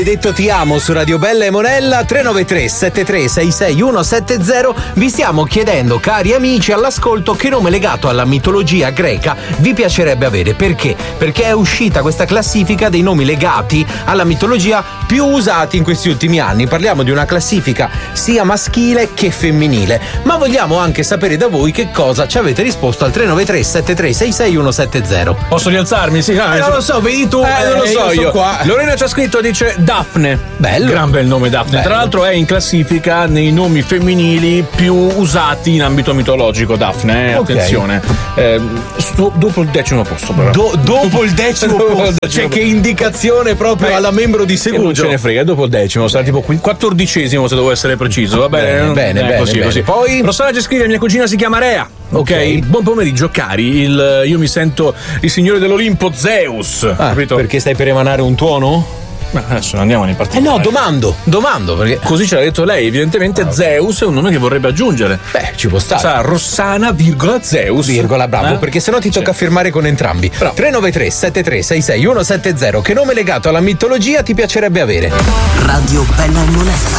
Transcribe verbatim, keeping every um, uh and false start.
Detto ti amo su Radio Bella e Monella. Tre nove tre sette tre sei sei uno sette zero. Vi stiamo chiedendo, cari amici all'ascolto, che nome legato alla mitologia greca vi piacerebbe avere. Perché? Perché è uscita questa classifica dei nomi legati alla mitologia più usati in questi ultimi anni. Parliamo di una classifica sia maschile che femminile, ma vogliamo anche sapere da voi che cosa ci avete risposto al tre nove tre sette tre sei sei uno sette zero. Posso rialzarmi? Sì, eh, non lo so, vedi tu. Eh, non lo so io. io. Qua. Lorena ci ha scritto, dice Daphne. Bello. Gran bel nome Daphne. Bello. Tra l'altro è in classifica nei nomi femminili più usati in ambito mitologico, Daphne, eh? Okay. Attenzione. Eh, sto, dopo il decimo posto però. Do, dopo il decimo posto. Cioè che indicazione proprio Beh, alla membro di Segugio. Non ce ne frega, dopo il decimo, sarà tipo quattordicesimo se devo essere preciso. Va bene, Bene, bene, eh, bene, così, bene. così. Poi Rossana ci scrive, mia cugina si chiama Rea. Ok, Ok. buon pomeriggio cari, il, io mi sento il signore dell'Olimpo Zeus. Ah, capito? perché stai per emanare un tuono? Ma adesso non andiamo nei Eh particolari. no, domando, domando perché Così ce l'ha detto lei, evidentemente Zeus è un nome che vorrebbe aggiungere. beh, ci può stare. Sarà Rossana, virgola Zeus. Virgola, bravo, Eh? perché sennò ti tocca Sì. firmare con entrambi. Bravo. tre nove tre sette tre sei sei uno sette zero. Che nome legato alla mitologia ti piacerebbe avere? Radio Bella e Monella.